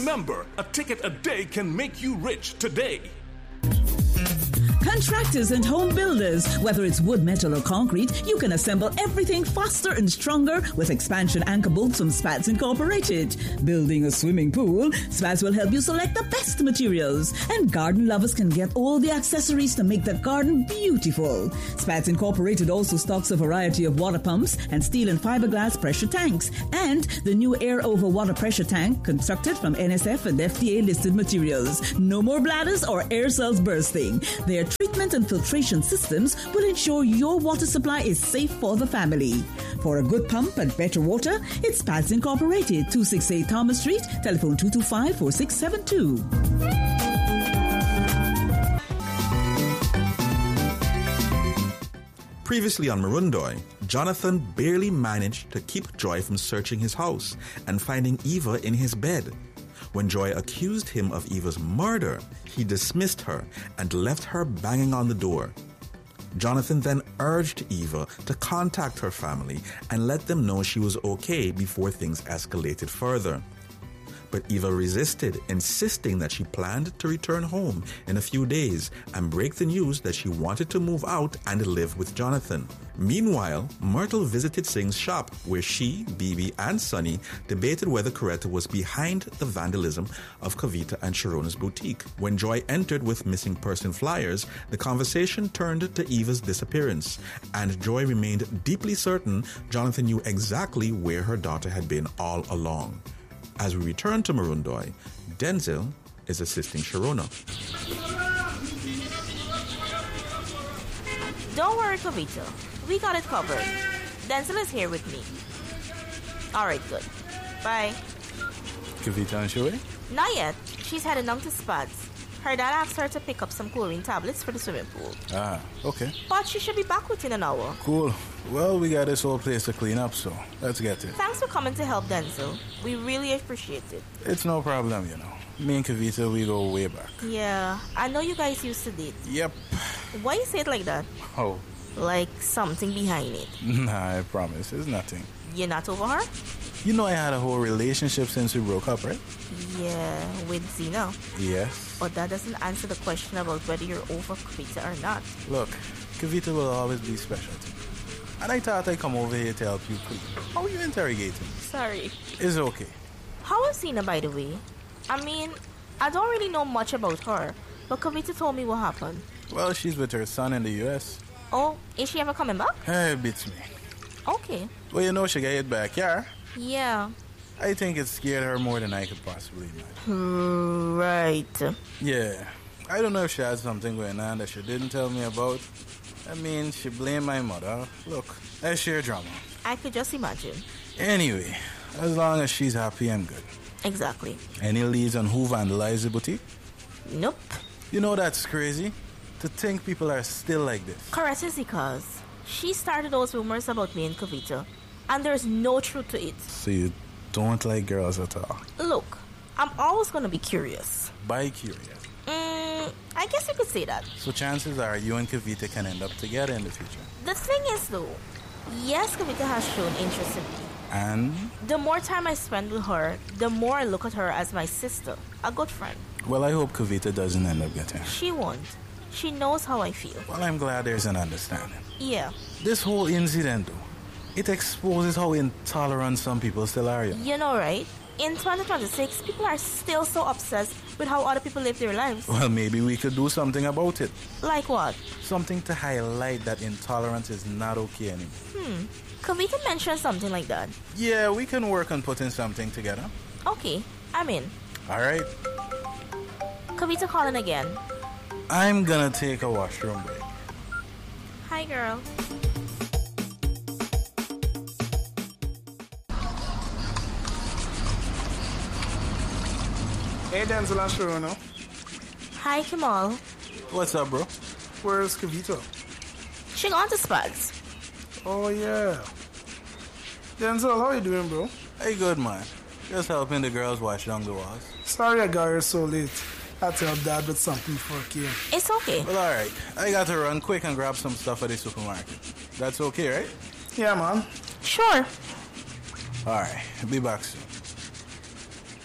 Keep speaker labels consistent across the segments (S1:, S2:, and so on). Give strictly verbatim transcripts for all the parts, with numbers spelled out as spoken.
S1: Remember, a ticket a day can make you rich today.
S2: Contractors and home builders, whether it's wood, metal, or concrete, you can assemble everything faster and stronger with expansion anchor bolts from Spats Incorporated. Building a swimming pool, Spats will help you select the best materials. And garden lovers can get all the accessories to make the garden beautiful. Spats Incorporated also stocks a variety of water pumps and steel and fiberglass pressure tanks. And the new air over water pressure tank constructed from N S F and F D A listed materials. No more bladders or air cells bursting. Their treatment and filtration systems will ensure your water supply is safe for the family. For a good pump and better water, it's Spats Incorporated, two sixty-eight Thomas Street, telephone two two five, four six seven two.
S3: Previously on Marundoy, Jonathan barely managed to keep Joy from searching his house and finding Eva in his bed. When Joy accused him of Eva's murder, he dismissed her and left her banging on the door. Jonathan then urged Eva to contact her family and let them know she was okay before things escalated further. But Eva resisted, insisting that she planned to return home in a few days and break the news that she wanted to move out and live with Jonathan. Meanwhile, Myrtle visited Singh's shop, where she, Bibi, and Sunny debated whether Coretta was behind the vandalism of Kavita and Sharona's boutique. When Joy entered with missing person flyers, the conversation turned to Eva's disappearance, and Joy remained deeply certain Jonathan knew exactly where her daughter had been all along. As we return to Marundoy, Denzel is assisting Sharona.
S4: Don't worry, Kavita. We got it covered. Denzel is here with me. Alright, good. Bye.
S5: Kavita on your way?
S4: Not yet. She's heading down to Spats. Her dad asked her to pick up some chlorine tablets for the swimming pool.
S5: Ah, okay.
S4: But she should be back within an hour.
S5: Cool. Well, we got this whole place to clean up, so let's get it.
S4: Thanks for coming to help, Denzel. We really appreciate it.
S5: It's no problem, you know. Me and Kavita, we go way back.
S4: Yeah, I know you guys used to date.
S5: Yep.
S4: Why you say it like that?
S5: Oh.
S4: Like something behind it.
S5: Nah, I promise. It's nothing.
S4: You're not over her?
S5: You know I had a whole relationship since we broke up, right?
S4: Yeah, with Zena.
S5: Yes.
S4: But that doesn't answer the question about whether you're over Kavita or not.
S5: Look, Kavita will always be special to me. And I thought I'd come over here to help you clean. How are you interrogating?
S4: Sorry.
S5: It's okay.
S4: How is Zena, by the way? I mean, I don't really know much about her, but Kavita told me what happened.
S5: Well, she's with her son in the U S.
S4: Oh, is she ever coming back?
S5: Hey, beats me.
S4: Okay.
S5: Well, you know she got it back, yeah?
S4: Yeah.
S5: I think it scared her more than I could possibly imagine.
S4: Right.
S5: Yeah. I don't know if she had something going on that she didn't tell me about. I mean, she blamed my mother. Look, that's sheer drama.
S4: I could just imagine.
S5: Anyway, as long as she's happy, I'm good.
S4: Exactly.
S5: Any leads on who vandalized the boutique?
S4: Nope.
S5: You know that's crazy? To think people are still like this.
S4: Correct, is because she started those rumors about me and Kavita, and there's no truth to it.
S5: So you don't like girls at all?
S4: Look, I'm always going to be curious.
S5: By curious?
S4: Mm, I guess you could say that.
S5: So chances are you and Kavita can end up together in the future.
S4: The thing is, though, yes, Kavita has shown interest in me.
S5: And?
S4: The more time I spend with her, the more I look at her as my sister, a good friend.
S5: Well, I hope Kavita doesn't end up getting her.
S4: She won't. She knows how I feel.
S5: Well, I'm glad there's an understanding.
S4: Yeah.
S5: This whole incident, though, it exposes how intolerant some people still are.
S4: You know, right? In twenty twenty-six, people are still so obsessed with how other people live their lives.
S5: Well, maybe we could do something about it.
S4: Like what?
S5: Something to highlight that intolerance is not okay anymore.
S4: Hmm. Kavita mentioned something like that.
S5: Yeah, we can work on putting something together.
S4: Okay, I'm in.
S5: All right.
S4: Kavita calling again.
S5: I'm gonna take a washroom break.
S4: Hi, girl.
S6: Hey, Denzel and Sharona.
S4: Hi, Kamal.
S5: What's up, bro?
S6: Where's Kavita?
S4: She gone to Spats.
S6: Oh, yeah. Denzel, how you doing, bro?
S5: Hey, good, man. Just helping the girls wash down the walls.
S6: Sorry I got here so late. I had to help Dad with something before I came.
S4: It's okay.
S5: Well, all right. I got to run quick and grab some stuff at the supermarket. That's okay, right?
S6: Yeah, man.
S4: Sure.
S5: All right. Be back soon.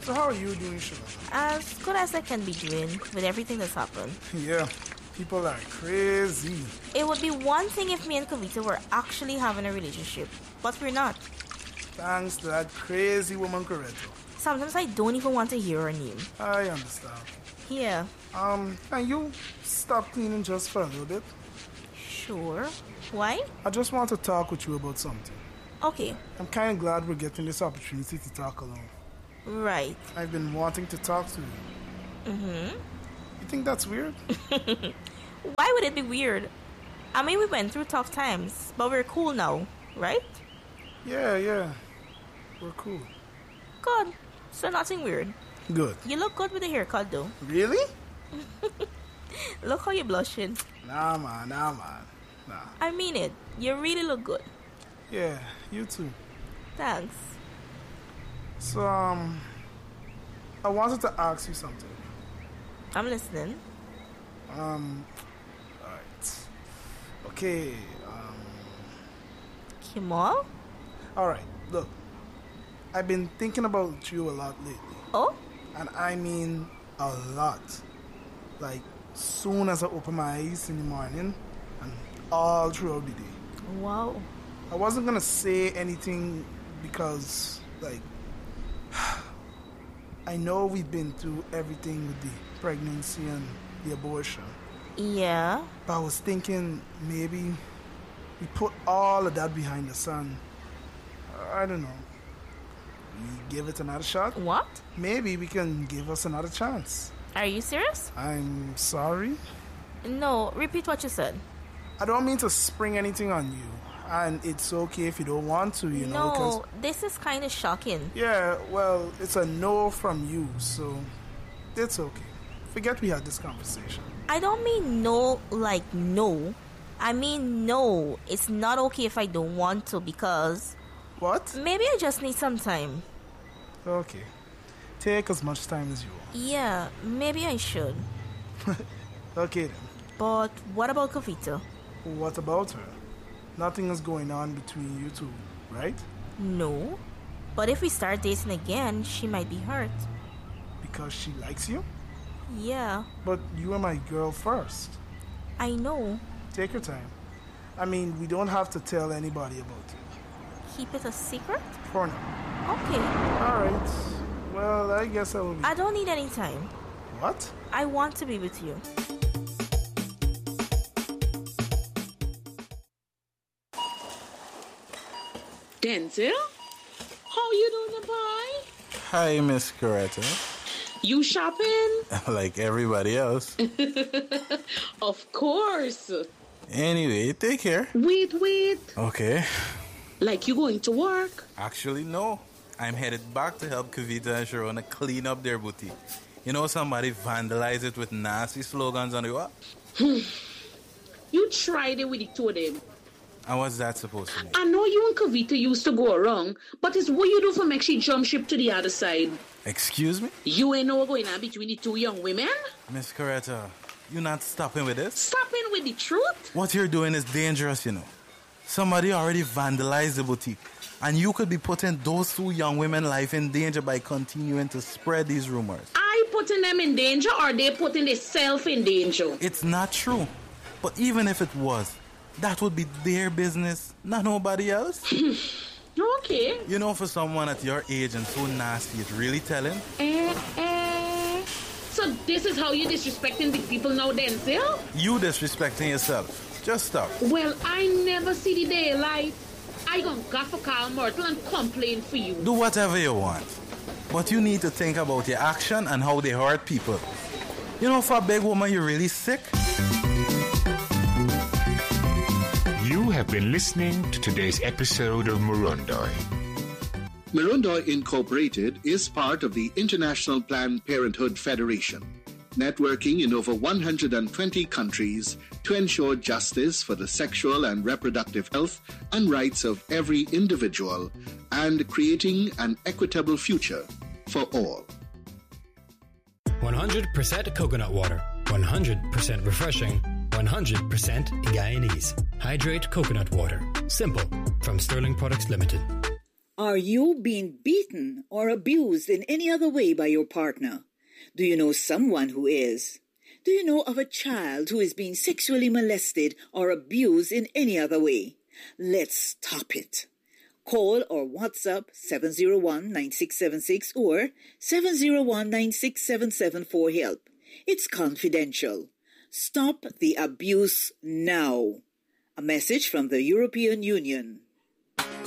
S6: So how are you doing, Sugar?
S4: As good as I can be doing with everything that's happened.
S6: Yeah, people are crazy.
S4: It would be one thing if me and Kavita were actually having a relationship, but we're not.
S6: Thanks to that crazy woman, Coretto.
S4: Sometimes I don't even want to hear her name.
S6: I understand.
S4: Yeah.
S6: Um, can you stop cleaning just for a little bit?
S4: Sure. Why?
S6: I just want to talk with you about something.
S4: Okay.
S6: I'm kind of glad we're getting this opportunity to talk alone.
S4: Right.
S6: I've been wanting to talk to you.
S4: Mm-hmm.
S6: You think that's weird?
S4: Why would it be weird? I mean, we went through tough times, but we're cool now, right?
S6: Yeah, yeah. We're cool.
S4: Good. So nothing weird.
S6: Good.
S4: You look good with the haircut, though.
S6: Really?
S4: Look how you're blushing.
S6: Nah, man. Nah, man. Nah.
S4: I mean it. You really look good.
S6: Yeah, you too.
S4: Thanks.
S6: So, um, I wanted to ask you something.
S4: I'm listening.
S6: Um, alright. Okay, um...
S4: Kimal?
S6: Alright, look. I've been thinking about you a lot lately.
S4: Oh?
S6: And I mean a lot. Like, soon as I open my eyes in the morning and all throughout the day.
S4: Wow.
S6: I wasn't gonna say anything because, like, I know we've been through everything with the pregnancy and the abortion.
S4: Yeah?
S6: But I was thinking maybe we put all of that behind us and, I don't know, we give it another shot.
S4: What?
S6: Maybe we can give us another chance.
S4: Are you serious?
S6: I'm sorry.
S4: No, repeat what you said.
S6: I don't mean to spring anything on you. And it's okay if you don't want to, you know.
S4: No,
S6: 'cause-
S4: this is kind of shocking.
S6: yeah, well, it's a no from you, so it's okay. Forget we had this conversation.
S4: I don't mean no like no. I mean no, it's not okay if I don't want to because
S6: What?
S4: maybe I just need some time.
S6: Okay. Take as much time as you
S4: Yeah, maybe I should.
S6: want. Okay then.
S4: But what about Kavita?
S6: What about her? Nothing is going on between you two, right?
S4: No. But if we start dating again, she might be hurt.
S6: Because she likes you?
S4: Yeah,
S6: But you are my girl first.
S4: I know.
S6: Take your time. I mean, we don't have to tell anybody about it.
S4: Keep it a secret?
S6: For now.
S4: Okay.
S6: Alright. Well, I guess I will be...
S4: I don't need any time.
S6: What?
S4: I want to be with you.
S7: Denzel? How you doing, boy?
S5: Hi, Miss Coretta.
S7: You shopping?
S5: Like everybody else.
S7: Of course.
S5: Anyway, take care.
S7: Wait, wait.
S5: Okay.
S7: Like you going to work?
S5: Actually, no. I'm headed back to help Kavita and Sharona clean up their boutique. You know, somebody vandalized it with nasty slogans on the wall.
S7: You tried it with the two of them.
S5: And what's that supposed to mean?
S7: I know you and Kavita used to go wrong, but it's what you do for make she jump ship to the other side.
S5: Excuse me?
S7: You ain't know what's going on between the two young women?
S5: Miss Coretta, you not stopping with this?
S7: Stopping with the truth?
S5: What you're doing is dangerous, you know. Somebody already vandalized the boutique. And you could be putting those two young women's life in danger by continuing to spread these rumors.
S7: I putting them in danger or they putting themselves in danger?
S5: It's not true. But even if it was, that would be their business, not nobody else.
S7: Okay.
S5: You know, for someone at your age and so nasty, it's really telling.
S7: Eh, eh. So this is how you disrespecting the people now, Denzel?
S5: You disrespecting yourself. Just stop.
S7: Well, I never see the daylight. I gonna go for Carl Myrtle and complain for you.
S5: Do whatever you want. But you need to think about your action and how they hurt people. You know, for a big woman, you're really sick.
S8: You have been listening to today's episode of Murundoy.
S9: Murundoy Incorporated is part of the International Planned Parenthood Federation, networking in over one hundred twenty countries to ensure justice for the sexual and reproductive health and rights of every individual and creating an equitable future for all.
S10: one hundred percent coconut water, one hundred percent refreshing, one hundred percent Guyanese. Hydrate coconut water. Simple. From Sterling Products Limited.
S2: Are you being beaten or abused in any other way by your partner? Do you know someone who is? Do you know of a child who is being sexually molested or abused in any other way? Let's stop it. Call or WhatsApp seven zero one, nine six seven six or seven zero one, nine six seven seven for help. It's confidential. Stop the abuse now. A message from the European Union.